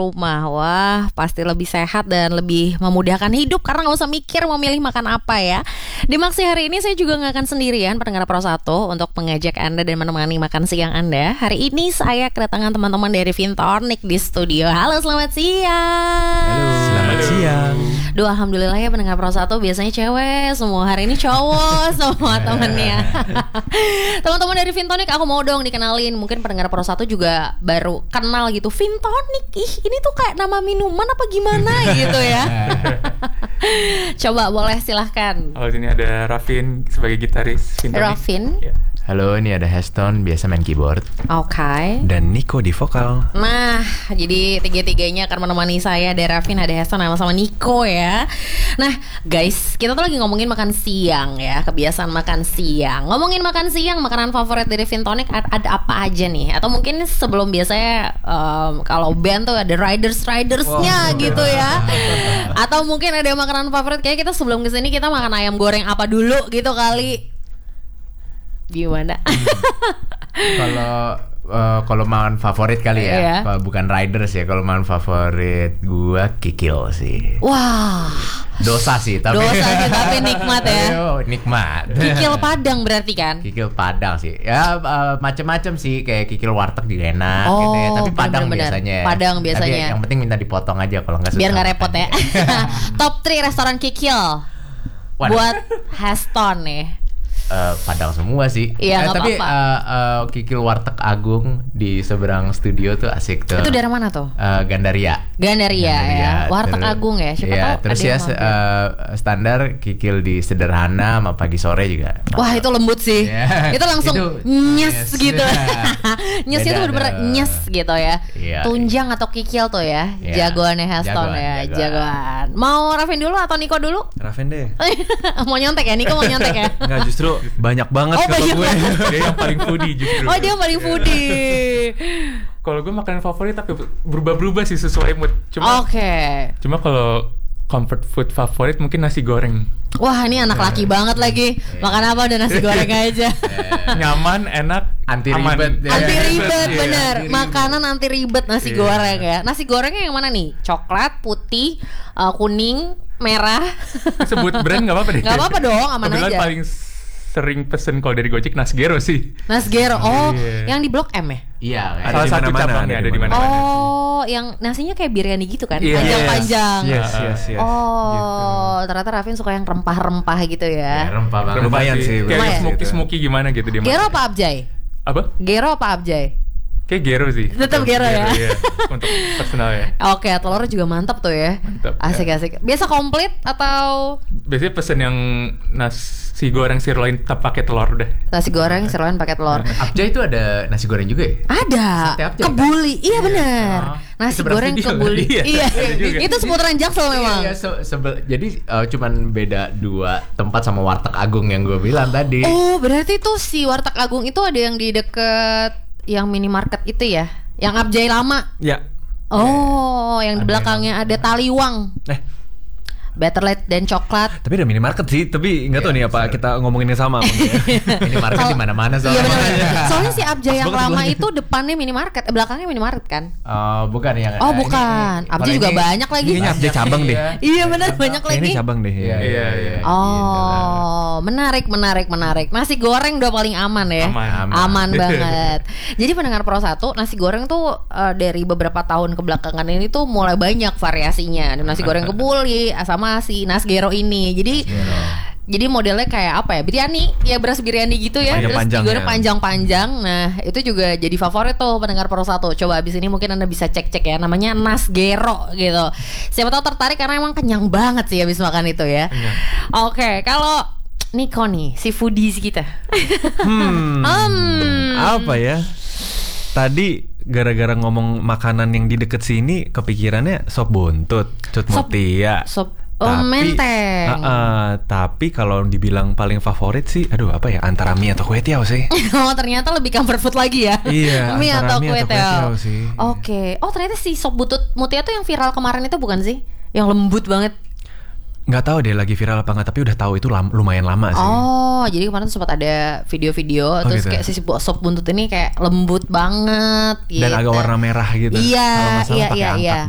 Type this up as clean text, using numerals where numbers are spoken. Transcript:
rumah. Wah, pasti lebih sehat dan lebih memudahkan hidup karena gak usah mikir mau milih makan apa ya. Di Maksi hari ini saya juga gak akan sendirian pendengar Pro 1 untuk mengajak Anda dan menemani makan siang Anda. Hari ini saya kedatangan teman-teman dari Vintonic di studio. Halo, selamat siang. Halo, selamat siang. Duh, alhamdulillah ya pendengar Pro 1 biasanya cewek, semua hari ini cowok semua temennya. Teman-teman dari Vintonic aku mau dong dikenalin. Mungkin pendengar Pro 1 juga baru kenal gitu. Vintonic, ini tuh kayak nama minuman apa gimana gitu ya. Coba boleh silahkan. Oh, sini ada Raffin sebagai gitaris Vintonic. Raffin. Ya. Halo, ini ada Heston, biasa main keyboard. Oke. Dan Nico di vokal. Nah, jadi tiga-tiganya akan menemani saya. Ada Raffin, ada Heston, sama Nico ya. Nah, guys, kita tuh lagi ngomongin makan siang ya. Kebiasaan makan siang. Ngomongin makan siang, makanan favorit dari Vintonic ada apa aja nih? Atau mungkin sebelum biasanya kalau band tuh ada riders-ridersnya gitu ya. Atau mungkin ada makanan favorit. Kayak kita sebelum kesini kita makan ayam goreng apa dulu gitu kali. Gimana? Kalau makan favorit kali ya, Iya. bukan riders ya. Kalau makan favorit gua kikil sih. Wah, Dosa sih, tapi nikmat ya. Ayo, nikmat. Kikil Padang berarti kan? Kikil Padang sih. Ya macam-macam sih, kayak kikil warteg juga enak gitu ya. Tapi Padang bener-bener. biasanya. Padang biasanya. Tapi yang penting minta dipotong aja kalau nggak susah. Biar nggak repot ya. Top 3 restoran kikil Waduh. buat Heston nih. Padang semua sih. Iya, nggak tapi apa-apa. kikil warteg Agung di seberang studio tuh asik tuh. Itu dari mana tuh? Gandaria. Ya. Warteg Agung ya. Siapa Iya, tahu terus ada ya yang mampir. standar kikil di Sederhana sama pagi sore juga. Wah, itu lembut sih. Iya. Itu langsung Itu nyes nyes. gitu. Nyes itu Beda bener-bener tuh. nyes gitu ya. Iya. Tunjang atau kikil tuh ya. Iya. Jagoannya Heston ya. Jagoan. Mau Raffin dulu atau Nico dulu? Raffin deh. Mau nyontek ya? Nico mau nyontek ya? Enggak, justru banyak banget Oh, kata banyak gue. Dia yang paling foodie justru. Oh, dia paling foodie. Kalau gue makanan favorit tapi berubah-berubah sih sesuai mood. Cuma kalau comfort food favorit mungkin nasi goreng. Wah, ini anak laki banget lagi. Makan apa udah nasi goreng aja. Nyaman, enak, Anti aman. ribet. Anti ribet, Iya, bener. anti ribet. Makanan anti ribet nasi Iya. goreng ya. Nasi gorengnya yang mana nih? Coklat, putih, kuning, merah. Sebut brand nggak apa-apa deh. Nggak apa-apa dong, aman Kebetulan aja. paling sering pesen kalau dari Gojek Nasgero sih. Nasgero. Oh, Iya. yang di Blok M ya? Iya, Ada Salah di satu mana-mana, cabangnya ada ada di di mana-mana. Oh, yang nasinya kayak biryani gitu kan? Iya. Panjang-panjang. Yes. Oh, ternyata Raffin suka yang rempah-rempah gitu Ya, ya. rempah banget. Lumayan sih. Kayak Lumayan. smoky gimana gitu dia. Gero masak. apa Abjay? Apa? Gero apa Abjay? Kayak Gero sih. Tetap Gero ya? Iya. Untuk personal ya. Oke, telur juga mantap tuh ya. Mantap, Asik-asik. Biasa komplit atau Biasanya pesen yang nasi goreng sirloin tak pakai telur udah. nasi goreng sirloin pakai telur? Abjay itu ada nasi goreng juga ya? Ada. Sate Abjay, Kebuli. Iya benar. Oh. Nasi Seberang goreng studio, kebuli. kan? Iya. Ada juga. Itu seputaran Jaksel memang. Iya, jadi cuman beda 2 tempat sama Warteg Agung yang gue bilang tadi. Oh, berarti tuh si Warteg Agung itu ada yang di deket yang minimarket itu ya? Yang Abjay lama. Ya. Oh, yang di Ada belakangnya ada Taliwang. Better Light dan coklat. Tapi ada minimarket sih, tapi nggak tahu nih apa kita ngomongin yang sama. Minimarket di mana-mana Iya soalnya. benar. Soalnya si Abjay yang Pas banget lama sebelahnya. itu depannya minimarket, belakangnya minimarket kan? Bukan yang Oh, bukan. Abjay juga banyak lagi. Kayaknya Abjay cabang deh. Iya benar, banyak lagi. Kayaknya cabang deh. Iya. Oh, menarik. Nasi goreng udah paling aman ya. Aman. Banget. Jadi pendengar Pro 1, nasi goreng tuh dari beberapa tahun kebelakangan ini tuh mulai banyak variasinya. Ada nasi goreng kebuli sama si Nasgero ini. Jadi modelnya kayak apa ya? Biryani, ya beras biryani gitu ya. Terus Panjang-panjang digoreng ya. panjang-panjang. Nah, itu juga jadi favorit tuh pendengar Pro 1. Coba abis ini mungkin Anda bisa cek-cek ya. Namanya Nasgero gitu. Siapa tahu tertarik karena emang kenyang banget sih abis makan itu ya. Oke, kalau Nico nih, si foodies kita. Apa ya? Tadi gara-gara ngomong makanan yang di deket sini, kepikirannya sop buntut, cut mutia. Sop menteng. Tapi kalau dibilang paling favorit sih, aduh apa ya, antara mie atau kue tiaw sih. Oh, ternyata lebih comfort food lagi ya. Iya, Mie antara atau mie kue atau kue tiaw. tiaw sih. Oke. Oh, ternyata si sop butut mutia tuh yang viral kemarin itu bukan sih? Yang lembut banget. Nggak tahu deh lagi viral apa nggak, tapi udah tahu itu lumayan lama sih. Oh, jadi kemarin tuh sempat ada video-video terus gitu. kayak si sop buntut ini kayak lembut banget gitu. Dan agak warna merah gitu. Iya, Kalau nggak salah iya, pakai iya, angkat iya.